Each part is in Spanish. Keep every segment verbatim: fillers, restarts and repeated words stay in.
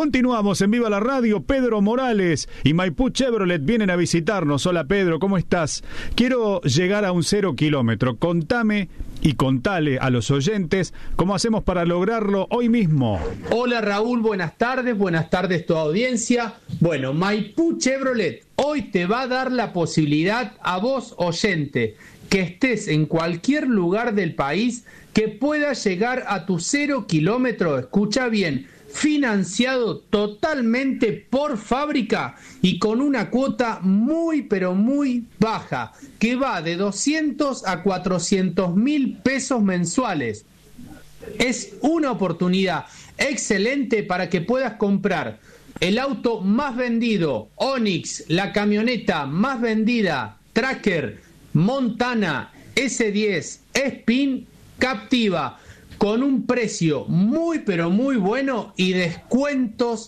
Continuamos en Viva la Radio. Pedro Morales y Maipú Chevrolet vienen a visitarnos. Hola Pedro, ¿cómo estás? Quiero llegar a un cero kilómetro. Contame y contale a los oyentes cómo hacemos para lograrlo hoy mismo. Hola Raúl, buenas tardes, buenas tardes tu audiencia. Bueno, Maipú Chevrolet hoy te va a dar la posibilidad a vos, oyente, que estés en cualquier lugar del país, que puedas llegar a tu cero kilómetro, escucha bien, financiado totalmente por fábrica y con una cuota muy pero muy baja, que va de doscientos a cuatrocientos mil pesos mensuales. Es una oportunidad excelente para que puedas comprar el auto más vendido, Onix, la camioneta más vendida, Tracker, Montana, ese diez, Spin, Captiva, con un precio muy pero muy bueno y descuentos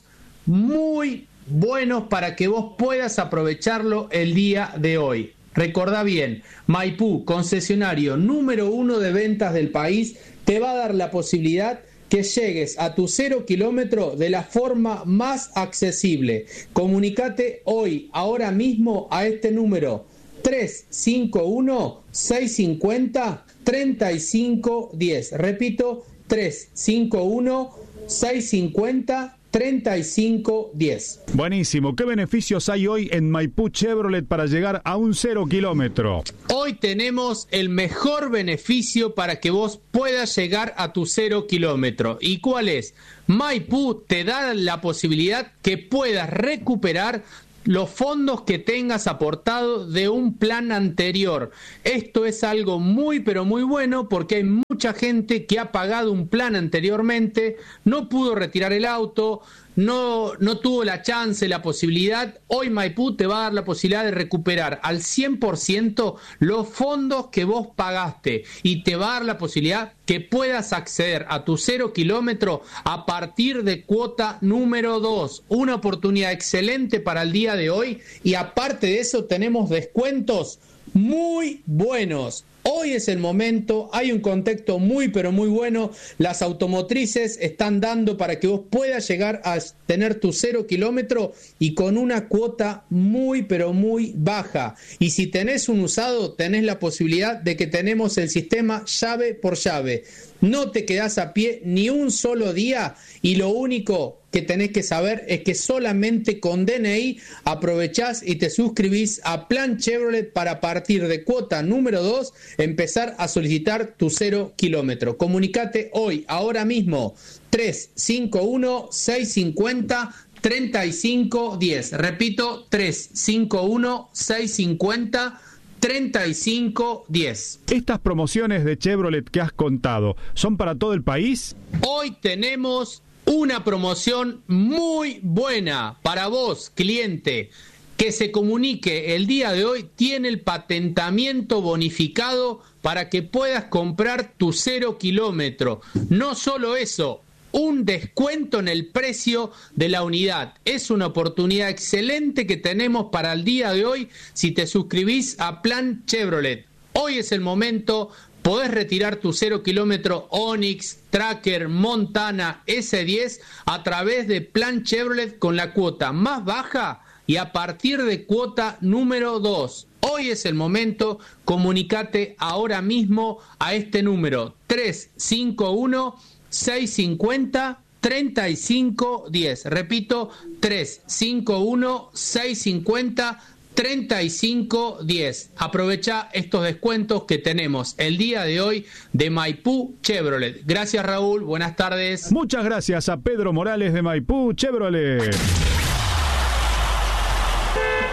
muy buenos para que vos puedas aprovecharlo el día de hoy. Recordá bien, Maipú, concesionario número uno de ventas del país, te va a dar la posibilidad que llegues a tu cero kilómetro de la forma más accesible. Comunicate hoy, ahora mismo, a este número tres cinco uno, seis cinco cero, tres cinco uno cero. Repito, tres cinco uno, seis cinco cero, tres cinco uno cero. Buenísimo. ¿Qué beneficios hay hoy en Maipú Chevrolet para llegar a un cero kilómetro? Hoy tenemos el mejor beneficio para que vos puedas llegar a tu cero kilómetro. ¿Y cuál es? Maipú te da la posibilidad que puedas recuperar los fondos que tengas aportado de un plan anterior. Esto es algo muy pero muy bueno porque hay mucha gente que ha pagado un plan anteriormente, no pudo retirar el auto, no, no tuvo la chance, la posibilidad. Hoy Maipú te va a dar la posibilidad de recuperar al cien por ciento los fondos que vos pagaste y te va a dar la posibilidad que puedas acceder a tu cero kilómetro a partir de cuota número dos. Una oportunidad excelente para el día de hoy y aparte de eso tenemos descuentos muy buenos. Hoy es el momento, hay un contexto muy pero muy bueno, las automotrices están dando para que vos puedas llegar a tener tu cero kilómetro y con una cuota muy pero muy baja. Y si tenés un usado, tenés la posibilidad de que tenemos el sistema llave por llave. No te quedás a pie ni un solo día y lo único que tenés que saber es que solamente con D N I aprovechás y te suscribís a Plan Chevrolet para a partir de cuota número dos empezar a solicitar tu cero kilómetro. Comunicate hoy, ahora mismo, tres cinco uno, seis cinco cero, tres cinco uno cero. Repito, tres cinco uno, seis cinco cero, tres cinco uno cero. ¿Estas promociones de Chevrolet que has contado son para todo el país? Hoy tenemos una promoción muy buena para vos, cliente, que se comunique el día de hoy. Tiene el patentamiento bonificado para que puedas comprar tu cero kilómetro. No solo eso, un descuento en el precio de la unidad. Es una oportunidad excelente que tenemos para el día de hoy si te suscribís a Plan Chevrolet. Hoy es el momento. Podés retirar tu cero kilómetro Onix, Tracker, Montana, ese diez a través de Plan Chevrolet con la cuota más baja y a partir de cuota número dos. Hoy es el momento, comunicate ahora mismo a este número tres cinco uno, seis cinco cero, tres cinco uno cero. Repito, tres cinco uno, seis cinco cero, tres cinco uno cero. Aprovecha estos descuentos que tenemos el día de hoy de Maipú Chevrolet. Gracias Raúl, buenas tardes. Muchas gracias a Pedro Morales de Maipú Chevrolet.